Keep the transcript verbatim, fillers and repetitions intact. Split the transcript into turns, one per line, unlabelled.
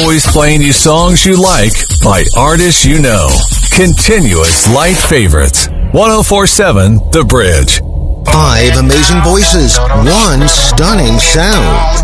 always playing you songs you like by artists you know. Continuous light favorites. one oh four point seven The Bridge.
Five amazing voices, one stunning sound.